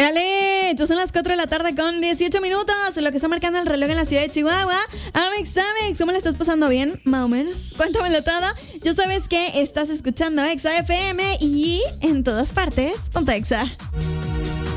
Dale, son las 4 de la tarde con 18 minutos, lo que está marcando el reloj en la ciudad de Chihuahua. Alex, ¿cómo le estás pasando? ¿Bien? Más o menos. Cuéntamelo todo. Yo sabes que estás escuchando Exa FM y en todas partes, ponte Exa.